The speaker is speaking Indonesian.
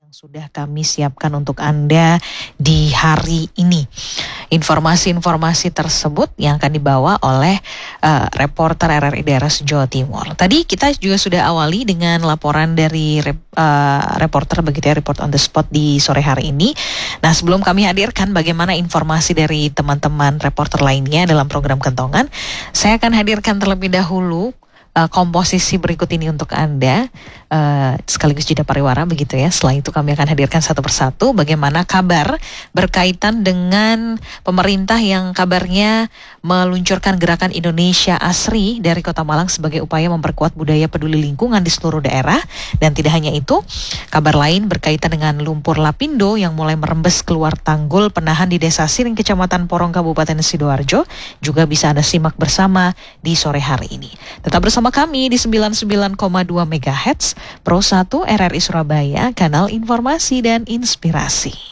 yang sudah kami siapkan untuk Anda di hari ini. Informasi-informasi tersebut yang akan dibawa oleh reporter RRI daerah Jawa Timur. Tadi kita juga sudah awali dengan laporan dari reporter begitu ya, report on the spot di sore hari ini. Nah, sebelum kami hadirkan bagaimana informasi dari teman-teman reporter lainnya dalam program Kentongan, saya akan hadirkan terlebih dahulu komposisi berikut ini untuk Anda, sekaligus jeda pariwara begitu ya. Setelah itu kami akan hadirkan satu persatu bagaimana kabar berkaitan dengan pemerintah yang kabarnya meluncurkan gerakan Indonesia Asri dari Kota Malang sebagai upaya memperkuat budaya peduli lingkungan di seluruh daerah. Dan tidak hanya itu, kabar lain berkaitan dengan lumpur lapindo yang mulai merembes keluar tanggul penahan di Desa Siring, Kecamatan Porong, Kabupaten Sidoarjo, juga bisa Anda simak bersama di sore hari ini. Tetap bersama kami di 99,2 MHz Pro 1 RRI Surabaya, kanal informasi dan inspirasi.